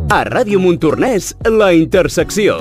A Ràdio Montornès, La Intersecció.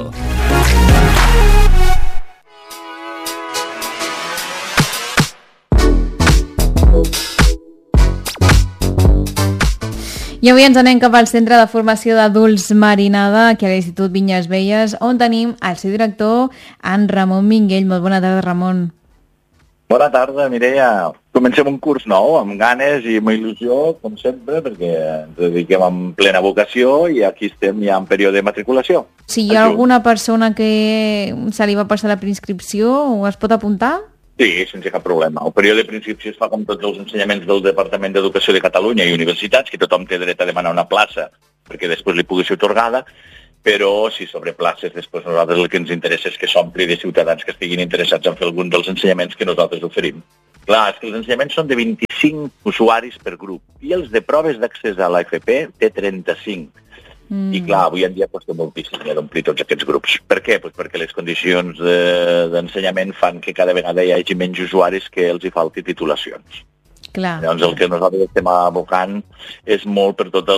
I avui ens anem cap al Centre de Formació d'Adults Marinada, aquí a l'Institut Vinyes Velles, on tenim el seu director, en Ramon Minguell. Molt bona tarda, Ramon. Bona tarda, Mireia. Comencem un curs nou, amb ganes i amb il·lusió, com sempre, perquè ens dediquem amb plena vocació i aquí estem ja en període de matriculació. Si hi ha alguna persona que se li va passar la preinscripció, o es pot apuntar? Sí, sense cap problema. El període de preinscripció es fa com tots els ensenyaments del Departament d'Educació de Catalunya i universitats, que tothom té dret a demanar una plaça perquè després li pugui ser atorgada, però si sobre places després nosaltres el que ens interessa és que s'ompli de ciutadans que estiguin interessats en fer algun dels ensenyaments que nosaltres oferim. Clar, és que els ensenyaments són de 25 usuaris per grup i els de proves d'accés a l'AFP té 35. I clar, avui en dia costa moltíssim d'omplir tots aquests grups. Per què? Pues perquè les condicions d'ensenyament fan que cada vegada hi hagi menys usuaris que els hi falti titulacions. Clar. Llavors el que nosaltres estem abocant és molt per tota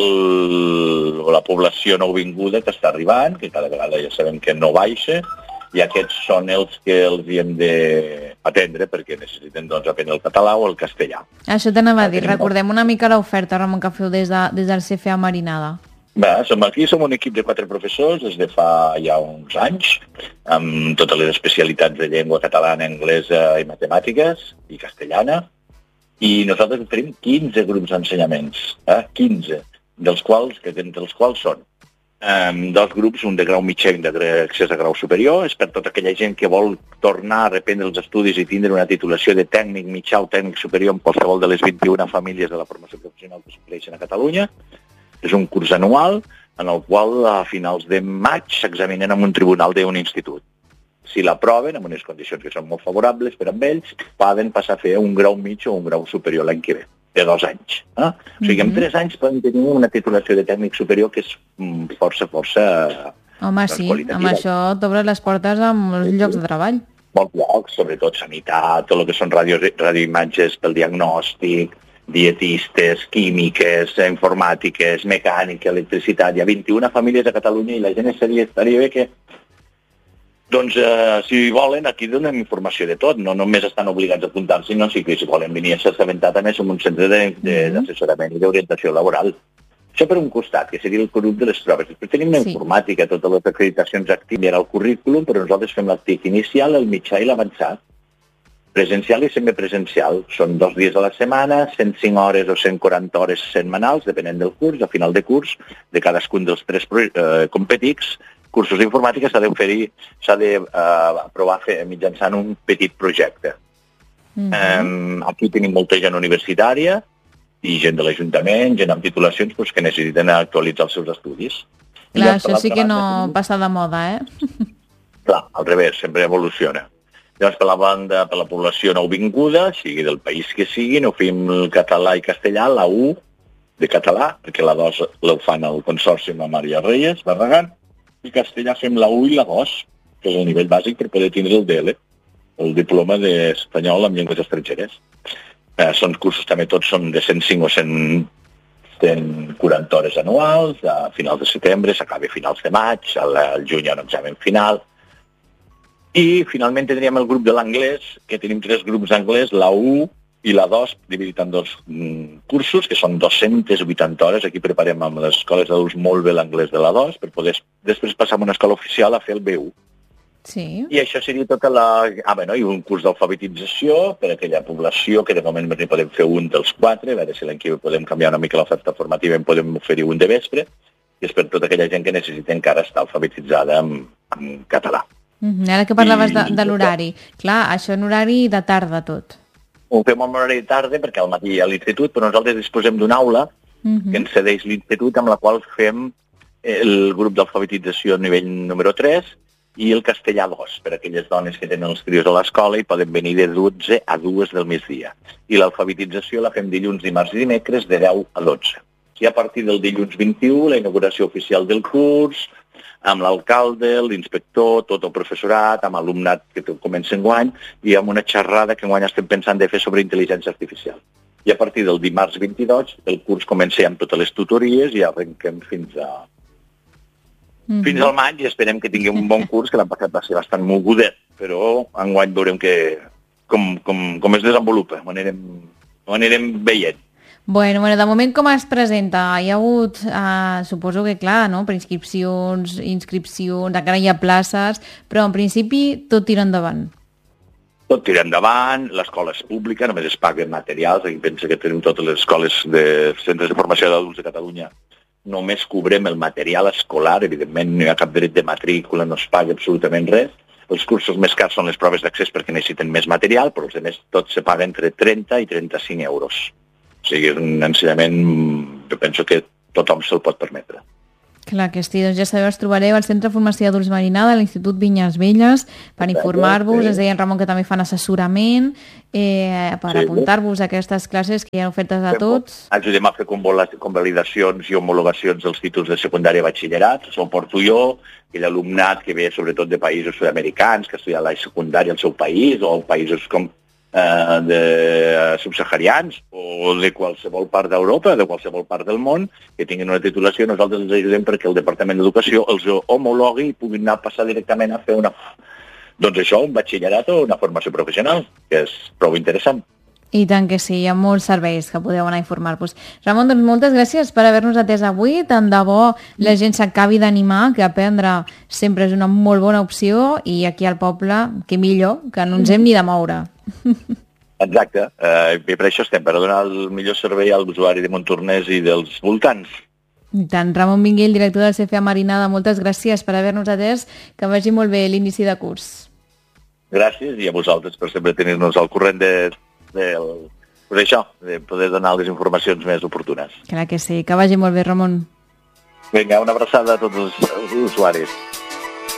la població nouvinguda que està arribant, que cada vegada ja sabem que no baixa, i aquests són els que els hi hem d'atendre perquè necessiten doncs, aprendre el català o el castellà. Això t'anava a dir, recordem una mica l'oferta, Ramon, que feu des del CFA Marinada. Bé, som un equip de 4 professors des de fa ja uns anys, amb totes les especialitats de llengua catalana, anglesa i matemàtiques i castellana, i nosaltres oferim 15 grups d'ensenyaments, 15, entre els quals són 2 grups, un de grau mitjà i un d'accés a grau superior. És per tota aquella gent que vol tornar a reprendre els estudis i tindre una titulació de tècnic mitjà o tècnic superior en qualsevol de les 21 famílies de la formació professional que s'ofereixen a Catalunya. És un curs anual en el qual a finals de maig s'examinen en un tribunal d'un institut. Si l'aproven, amb unes condicions que són molt favorables per a ells, poden passar a fer un grau mig o un grau superior l'any que ve, de 2 anys. O sigui, en 3 anys poden tenir una titulació de tècnic superior que és força Home, sí, amb això t'obres les portes a molts llocs de treball. Molts llocs, sobretot sanitat, tot el que són radioimatges pel diagnòstic, dietistes, químiques, informàtiques, mecànica, electricitat. Hi ha 21 famílies a Catalunya i la gent estaria bé que, doncs, si volen, aquí donem informació de tot. No només estan obligats a apuntar-s'hi, no, sí que si volen venir a s'assabentar també som un centre d'assessorament i d'orientació laboral. Això per un costat, que seria el grup de les proves. Després tenim la informàtica, totes les acreditacions actives al currículum, però nosaltres fem el TIC inicial, el mitjà i l'avançat. Presencial i semipresencial. Són 2 dies a la setmana, 105 hores o 140 hores setmanals, depenent del curs. A final de curs, de cadascun dels 3 competits, cursos d'informàtica s'ha d'aprovar mitjançant un petit projecte. Aquí tenim molta gent universitària i gent de l'Ajuntament, gent amb titulacions que necessiten actualitzar els seus estudis. Clar, això sí que no passa de moda, Clar, al revés, sempre evoluciona. Llavors, per la banda, per la població nouvinguda, sigui del país que sigui, no fem el català i castellà, la U de català, perquè la 2 la fan al Consorci amb Maria Reyes, Barragán, i castellà fem la U i la 2, que és el nivell bàsic per poder tindre el DL, el diploma d'espanyol amb llengües estrangeres. Són cursos també tots són de 105 o 140 hores anuals, a finals de setembre, s'acaba a finals de maig, al juny hi ha un examen final. I finalment tindríem el grup de l'anglès, que tenim 3 grups d'anglès, la 1 i la 2, dividit en 2 cursos, que són 280 hores. Aquí preparem amb les escoles d'adults molt bé l'anglès de la 2, per poder després passar a una escola oficial a fer el B1. Sí. I això seria tota i un curs d'alfabetització per a aquella població, que de moment n'hi podem fer un dels 4, a veure si l'any que ve podem canviar una mica l'oferta formativa i en podem oferir un de vespre, i és per tota aquella gent que necessita encara estar alfabetitzada en català. Ara que parlaves de l'horari, clar, això en horari de tarda tot. Ho fem en horari de tarda perquè al matí hi ha l'institut, però nosaltres disposem d'una aula que ens cedeix l'institut amb la qual fem el grup d'alfabetització a nivell número 3 i el castellà 2, per a aquelles dones que tenen els crios a l'escola i poden venir de 12 a 2 del migdia. I l'alfabetització la fem dilluns, dimarts i dimecres de 10 a 12. I a partir del dilluns 21, la inauguració oficial del curs, amb l'alcalde, l'inspector, tot el professorat, amb alumnat que comença enguany, i amb una xerrada que enguany estem pensant de fer sobre intel·ligència artificial. I a partir del dimarts 22 el curs comença amb totes les tutories i arrenquem fins fins al maig, i esperem que tinguem un bon curs, que l'any passat va ser bastant mogudet, però enguany veurem com es desenvolupa, ho anirem veient. Bueno, de moment com es presenta? Hi ha hagut, suposo que clar, no? Per inscripcions, encara hi ha places, però en principi tot tira endavant. Tot tira endavant, l'escola és pública, només es paguen materials, aquí pensa que tenim totes les escoles de centres de formació d'adults de Catalunya, només cobrem el material escolar, evidentment no hi ha cap dret de matrícula, no es paga absolutament res. Els cursos més cars són les proves d'accés perquè necessiten més material, però els altres tot se paga entre 30 i 35 euros. O sigui, és un ensenyament, jo penso que tothom se'l pot permetre. Clar que sí, doncs ja sabeu, us trobareu al Centre de Formació d'Adults Marinada, a l'Institut Vinyes Velles, per informar-vos. Ens deia en Ramon que també fan assessorament per apuntar-vos a aquestes classes que hi ha ofertes a tots. Ajudem a fer convalidacions i homologacions dels títols de secundària i batxillerat. Això ho porto jo, i l'alumnat que ve sobretot de països sud-americans, que estudia la secundària al seu país, o països com de subsaharians o de qualsevol part d'Europa, de qualsevol part del món, que tinguin una titulació, nosaltres els ajudem perquè el Departament d'Educació els homologui i puguin anar a passar directament a fer un batxillerat o una formació professional, que és prou interessant. I tant que sí, hi ha molts serveis que podeu anar a informar-vos. Ramon, doncs moltes gràcies per haver-nos atès avui. Tant de bo la gent s'acabi d'animar, que aprendre sempre és una molt bona opció, i aquí al poble, que millor, que no ens hem ni de moure. Exacte, i per això estem, per donar el millor servei a l'usuari de Montornès i dels voltants. I tant, Ramon Minguell, director del CFA Marinada, moltes gràcies per haver-nos atès, que vagi molt bé l'inici de curs. Gràcies, i a vosaltres per sempre tenir-nos al corrent de poder donar les informacions més oportunes. Clar que sí, que vagi molt bé, Ramon. Vinga, una abraçada a tots els usuaris.